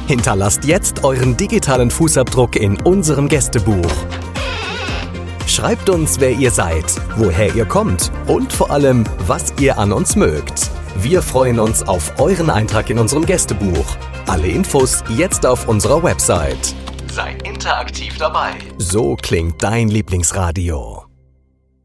Hinterlasst jetzt euren digitalen Fußabdruck in unserem Gästebuch. Schreibt uns, wer ihr seid, woher ihr kommt und vor allem, was ihr an uns mögt. Wir freuen uns auf euren Eintrag in unserem Gästebuch. Alle Infos jetzt auf unserer Website. Sei interaktiv dabei. So klingt dein Lieblingsradio.